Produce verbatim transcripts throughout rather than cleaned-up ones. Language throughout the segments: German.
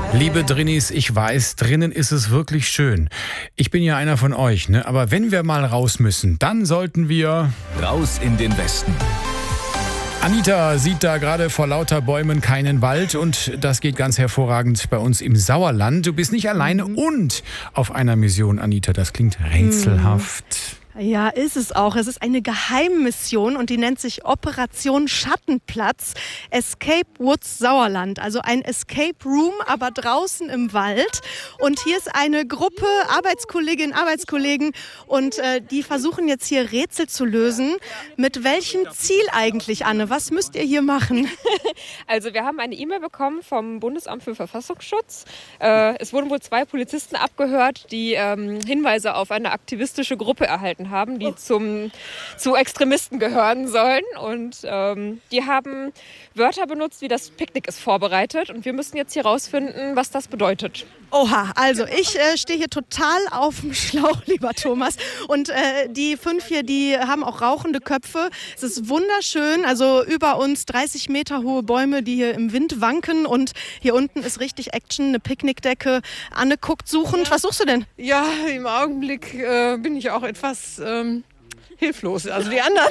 Liebe Drinnis, ich weiß, drinnen ist es wirklich schön. Ich bin ja einer von euch, ne? Aber wenn wir mal raus müssen, dann sollten wir... Raus in den Westen. Anita sieht da gerade vor lauter Bäumen keinen Wald und das geht ganz hervorragend bei uns im Sauerland. Du bist nicht alleine Mhm. und auf einer Mission, Anita. Das klingt rätselhaft. Ja, ist es auch. Es ist eine Geheimmission und die nennt sich Operation Schattenplatz Escape Woods Sauerland. Also ein Escape Room, aber draußen im Wald. Und hier ist eine Gruppe Arbeitskolleginnen, Arbeitskollegen und äh, die versuchen jetzt hier Rätsel zu lösen. Mit welchem Ziel eigentlich, Anne? Was müsst ihr hier machen? Also wir haben eine E-Mail bekommen vom Bundesamt für Verfassungsschutz. Äh, es wurden wohl zwei Polizisten abgehört, die ähm, Hinweise auf eine aktivistische Gruppe erhalten haben, die zum, zu Extremisten gehören sollen. Und ähm, die haben Wörter benutzt, wie das Picknick ist vorbereitet. Und wir müssen jetzt hier rausfinden, was das bedeutet. Oha, also ich äh, stehe hier total auf dem Schlauch, lieber Thomas. Und äh, die fünf hier, die haben auch rauchende Köpfe. Es ist wunderschön, also über uns dreißig Meter hohe Bäume, die hier im Wind wanken. Und hier unten ist richtig Action, eine Picknickdecke. Anne guckt suchend. Was suchst du denn? Ja, im Augenblick äh, bin ich auch etwas ähm, hilflos. Also die anderen,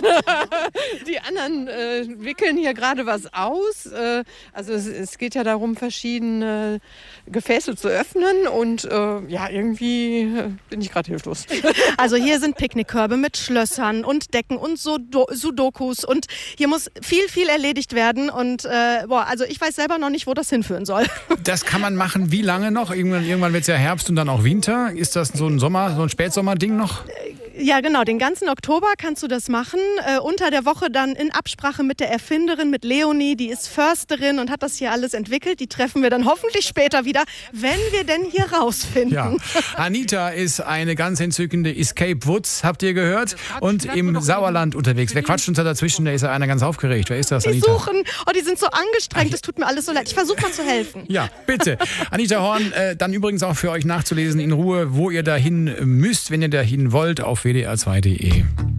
die anderen äh, wickeln hier gerade was aus. Äh, also es, es geht ja darum, verschiedene Gefäße zu öffnen und äh, ja, irgendwie äh, bin ich gerade hilflos. Also hier sind Picknickkörbe mit Schlössern und Decken und Sudo- Sudokus und hier muss viel, viel erledigt werden und äh, boah, also ich weiß selber noch nicht, wo das hinführen soll. Das kann man machen, wie lange noch? Irgendwann, irgendwann wird es ja Herbst und dann auch Winter. Ist das so ein Sommer, so ein Spätsommer-Ding noch? Ja, genau. Den ganzen Oktober kannst du das machen. Äh, unter der Woche dann in Absprache mit der Erfinderin, mit Leonie. Die ist Försterin und hat das hier alles entwickelt. Die treffen wir dann hoffentlich später wieder, wenn wir denn hier rausfinden. Ja. Anita ist eine ganz entzückende Escape Woods, habt ihr gehört? Und im Sauerland unterwegs. Wer quatscht uns da dazwischen? Da ist ja einer ganz aufgeregt. Wer ist das, Die Anita? suchen. Oh, die sind so angestrengt. Das tut mir alles so leid. Ich versuche mal zu helfen. Ja, bitte. Anita Horn, äh, dann übrigens auch für euch nachzulesen in Ruhe, wo ihr dahin müsst, wenn ihr dahin wollt, auf w d r zwei punkt d e.